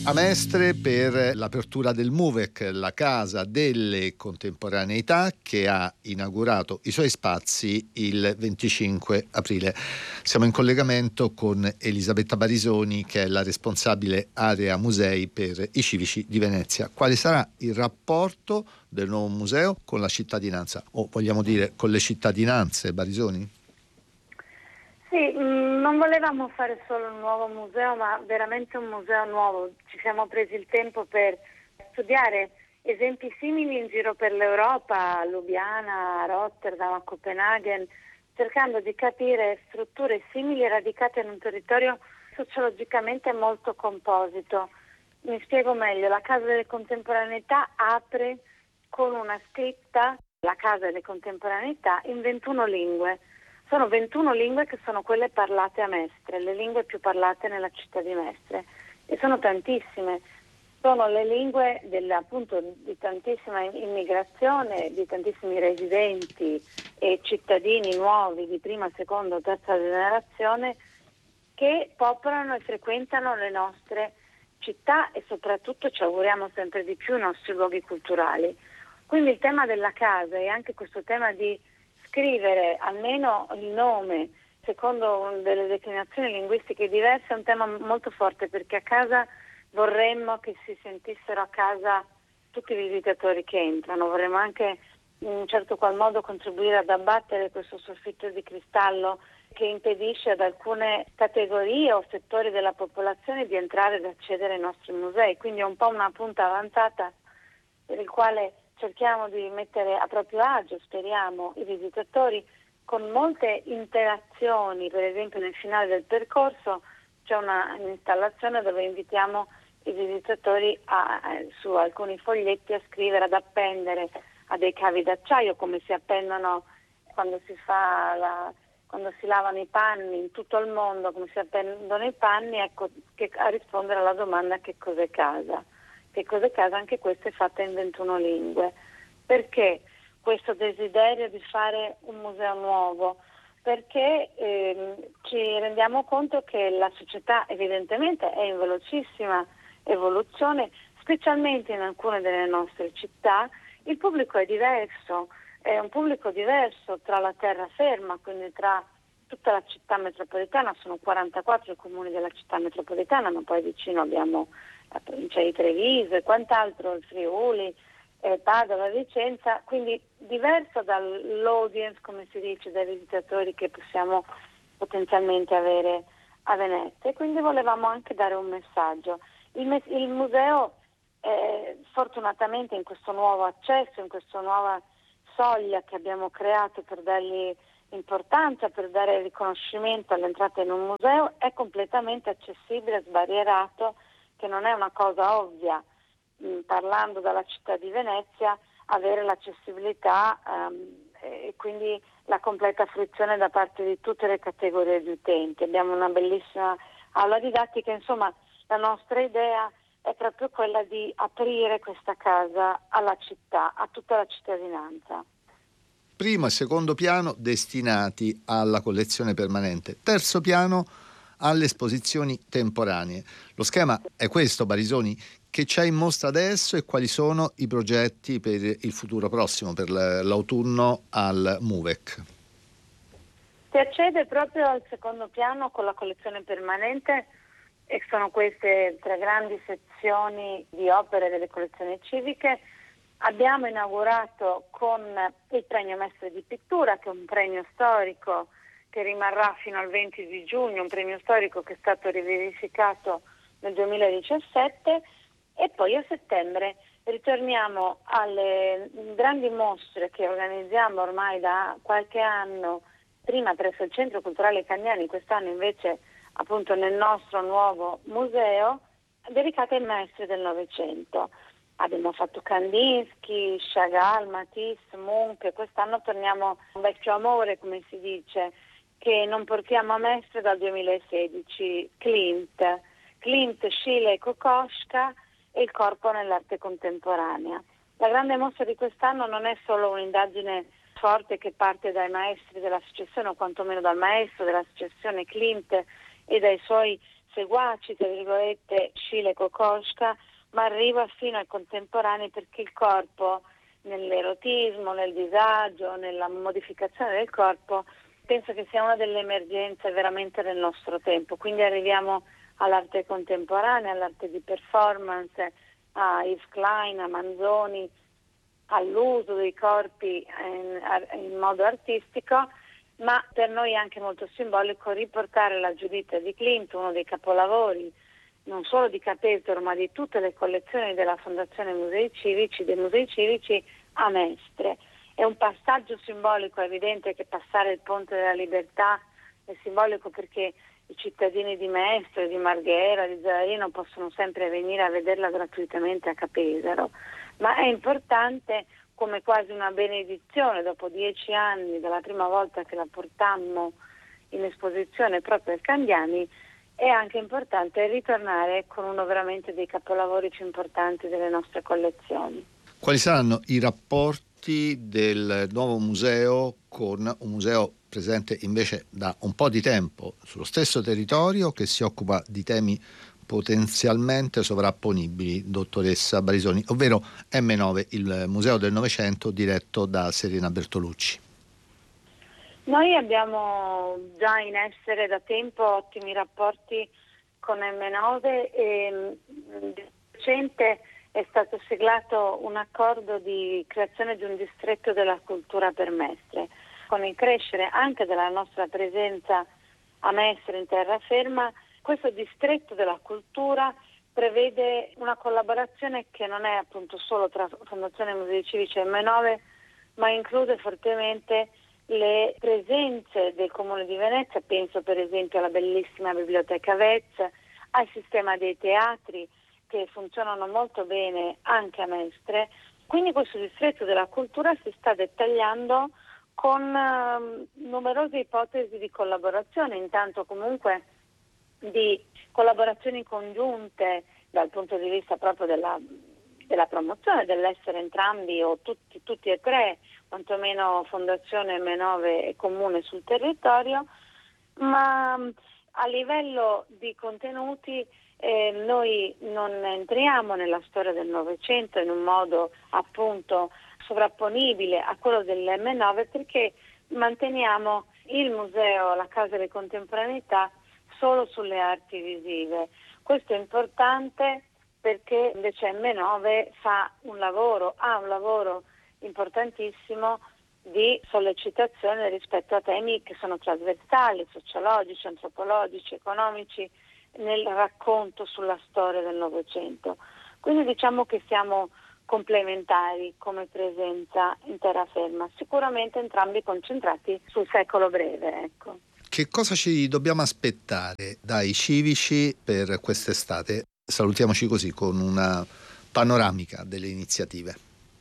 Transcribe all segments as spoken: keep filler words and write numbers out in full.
a Mestre per l'apertura del MUVEC, la Casa delle Contemporaneità, che ha inaugurato i suoi spazi il venticinque aprile. Siamo in collegamento con Elisabetta Barisoni, che è la responsabile area musei per i civici di Venezia. Quale sarà il rapporto del nuovo museo con la cittadinanza, o vogliamo dire con le cittadinanze, Barisoni? Sì, mh, non volevamo fare solo un nuovo museo, ma veramente un museo nuovo. Ci siamo presi il tempo per studiare esempi simili in giro per l'Europa, a Lubiana, a Rotterdam, a Copenaghen, cercando di capire strutture simili radicate in un territorio sociologicamente molto composito. Mi spiego meglio: la Casa delle Contemporaneità apre con una scritta, la Casa delle Contemporaneità, in ventuno lingue. Sono ventuno lingue che sono quelle parlate a Mestre, le lingue più parlate nella città di Mestre, e sono tantissime. Sono le lingue del, appunto, di tantissima immigrazione, di tantissimi residenti e cittadini nuovi di prima, seconda o terza generazione che popolano e frequentano le nostre città e soprattutto, ci auguriamo sempre di più, i nostri luoghi culturali. Quindi il tema della casa e anche questo tema di scrivere almeno il nome secondo delle declinazioni linguistiche diverse è un tema molto forte, perché a casa vorremmo che si sentissero a casa tutti i visitatori che entrano. Vorremmo anche in un certo qual modo contribuire ad abbattere questo soffitto di cristallo che impedisce ad alcune categorie o settori della popolazione di entrare ed accedere ai nostri musei. Quindi è un po' una punta avanzata per il quale cerchiamo di mettere a proprio agio, speriamo, i visitatori con molte interazioni. Per esempio nel finale del percorso c'è una un'installazione dove invitiamo i visitatori a, su alcuni foglietti a scrivere, ad appendere a dei cavi d'acciaio, come si appendono quando si fa la, quando si lavano i panni in tutto il mondo, come si appendono i panni, ecco, che, a rispondere alla domanda che cos'è casa. Che cos'è casa? Anche questa è fatta in ventuno lingue. Perché questo desiderio di fare un museo nuovo? Perché ehm, ci rendiamo conto che la società evidentemente è in velocissima evoluzione, specialmente in alcune delle nostre città. Il pubblico è diverso, è un pubblico diverso tra la terraferma, quindi tra tutta la città metropolitana. Sono quarantaquattro i comuni della città metropolitana, ma poi vicino abbiamo la provincia di Treviso e quant'altro, il Friuli, eh, Padova, Vicenza, quindi diverso dall'audience, come si dice, dai visitatori che possiamo potenzialmente avere a Venezia. E quindi volevamo anche dare un messaggio. Il, mes- il museo, eh, fortunatamente, in questo nuovo accesso, in questa nuova soglia che abbiamo creato per dargli importanza, per dare riconoscimento all'entrata in un museo, è completamente accessibile, sbarrierato, che non è una cosa ovvia, mh, parlando dalla città di Venezia, avere l'accessibilità um, e quindi la completa fruizione da parte di tutte le categorie di utenti. Abbiamo una bellissima aula didattica, insomma la nostra idea è proprio quella di aprire questa casa alla città, a tutta la cittadinanza. Primo e secondo piano destinati alla collezione permanente, terzo piano alle esposizioni temporanee. Lo schema è questo, Barisoni. Che c'è in mostra adesso e quali sono i progetti per il futuro prossimo, per l'autunno al MUVEC? Si accede proprio al secondo piano con la collezione permanente, e sono queste tre grandi sezioni di opere delle collezioni civiche. Abbiamo inaugurato con il premio Mestre di pittura, che è un premio storico che rimarrà fino al venti di giugno, un premio storico che è stato riverificato nel duemiladiciassette, e poi a settembre ritorniamo alle grandi mostre che organizziamo ormai da qualche anno, prima presso il Centro Culturale Candiani, quest'anno invece appunto nel nostro nuovo museo, dedicate ai maestri del Novecento. Abbiamo fatto Kandinsky, Chagall, Matisse, Munch, quest'anno torniamo a un vecchio amore, come si dice, che non portiamo a Mestre dal duemilasedici, Klimt. Klimt, Schiele e Kokoschka e il corpo nell'arte contemporanea. La grande mostra di quest'anno non è solo un'indagine forte che parte dai maestri della successione, o quantomeno dal maestro della successione Klimt e dai suoi seguaci, tra virgolette, Sciyle Kokoschka, ma arriva fino ai contemporanei, perché il corpo, nell'erotismo, nel disagio, nella modificazione del corpo, penso che sia una delle emergenze veramente del nostro tempo. Quindi arriviamo all'arte contemporanea, all'arte di performance, a Yves Klein, a Manzoni, all'uso dei corpi in, in modo artistico, ma per noi è anche molto simbolico riportare la Giuditta di Klimt, uno dei capolavori non solo di Capetor ma di tutte le collezioni della Fondazione Musei Civici, dei Musei Civici, a Mestre. È un passaggio simbolico, è evidente che passare il Ponte della Libertà è simbolico perché i cittadini di Mestre, di Marghera, di Zarino possono sempre venire a vederla gratuitamente a Capesaro, ma è importante, come quasi una benedizione dopo dieci anni dalla prima volta che la portammo in esposizione proprio al Candiani, è anche importante ritornare con uno veramente dei capolavori più importanti delle nostre collezioni. Quali saranno i rapporti del nuovo museo con un museo presente invece da un po' di tempo sullo stesso territorio, che si occupa di temi potenzialmente sovrapponibili, dottoressa Barisoni, ovvero emme nove, il Museo del Novecento diretto da Serena Bertolucci? Noi abbiamo già in essere da tempo ottimi rapporti con emme nove e di recente è stato siglato un accordo di creazione di un distretto della cultura per Mestre. Con il crescere anche della nostra presenza a Mestre in terraferma, questo distretto della cultura prevede una collaborazione che non è appunto solo tra Fondazione Musei Civici e emme nove, ma include fortemente le presenze del Comune di Venezia. Penso per esempio alla bellissima Biblioteca Vezz, al sistema dei teatri che funzionano molto bene anche a Mestre. Quindi questo distretto della cultura si sta dettagliando con uh, numerose ipotesi di collaborazione, intanto comunque di collaborazioni congiunte dal punto di vista proprio della, della promozione, dell'essere entrambi o tutti, tutti e tre, quantomeno Fondazione emme nove e Comune sul territorio, ma a livello di contenuti eh, noi non entriamo nella storia del Novecento in un modo appunto sovrapponibile a quello dell'emme nove, perché manteniamo il museo, la Casa delle Contemporaneità, solo sulle arti visive. Questo è importante perché invece emme nove fa un lavoro, ha un lavoro importantissimo di sollecitazione rispetto a temi che sono trasversali, sociologici, antropologici, economici, nel racconto sulla storia del Novecento. Quindi diciamo che siamo complementari come presenza in terraferma, sicuramente entrambi concentrati sul secolo breve, ecco. Che cosa ci dobbiamo aspettare dai civici per quest'estate? Salutiamoci così con una panoramica delle iniziative.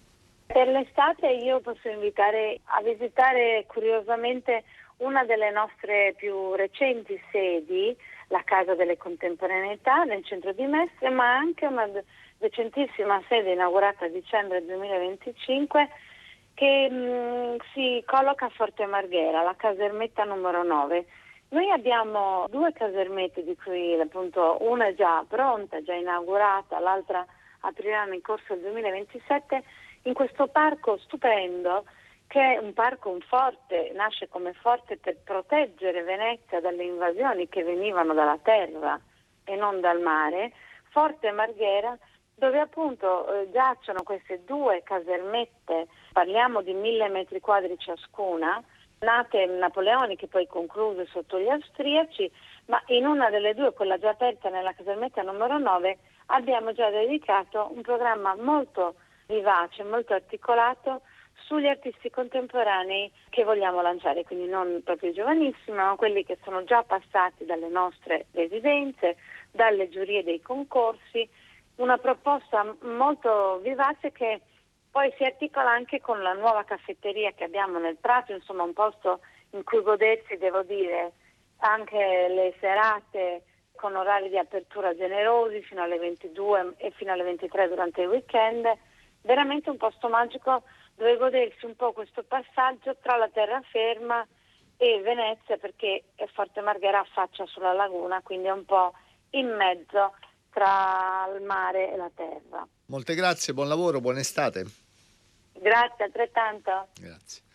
Per l'estate io posso invitare a visitare curiosamente una delle nostre più recenti sedi, la Casa delle Contemporaneità nel centro di Mestre, ma anche una recentissima sede inaugurata a dicembre duemilaventicinque che mh, si colloca a Forte Marghera, la casermetta numero nove. Noi abbiamo due casermette di cui appunto una è già pronta, già inaugurata, l'altra aprirà nel corso del duemilaventisette, in questo parco stupendo che è un parco, un forte, nasce come forte per proteggere Venezia dalle invasioni che venivano dalla terra e non dal mare, Forte Marghera, dove appunto eh, giacciono queste due casermette, parliamo di mille metri quadri ciascuna, nate napoleoniche, poi concluse sotto gli austriaci, ma in una delle due, quella già aperta nella casermetta numero nove, abbiamo già dedicato un programma molto vivace, molto articolato sugli artisti contemporanei che vogliamo lanciare, quindi non proprio i giovanissimi, ma quelli che sono già passati dalle nostre residenze, dalle giurie dei concorsi, una proposta molto vivace che poi si articola anche con la nuova caffetteria che abbiamo nel Prato, insomma un posto in cui godersi, devo dire, anche le serate con orari di apertura generosi fino alle ventidue e fino alle ventitré durante il weekend, veramente un posto magico dove godersi un po' questo passaggio tra la terraferma e Venezia, perché Forte Marghera affaccia sulla laguna, quindi è un po' in mezzo tra il mare e la terra. Molte grazie, buon lavoro, buona estate. Grazie, altrettanto. Grazie.